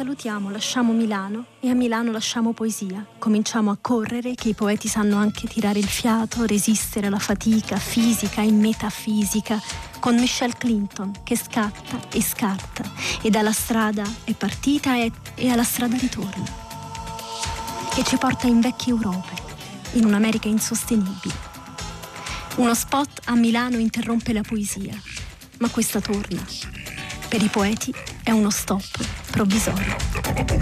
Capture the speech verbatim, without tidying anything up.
salutiamo lasciamo Milano e a Milano lasciamo poesia. Cominciamo a correre, che i poeti sanno anche tirare il fiato, resistere alla fatica fisica e metafisica, con Michelle Clinton che scatta e scarta e dalla strada è partita e, e alla strada ritorna. E ci porta in vecchie Europe, in un'America insostenibile. Uno spot a Milano interrompe la poesia, ma questa torna. Per i poeti è uno stop provvisorio.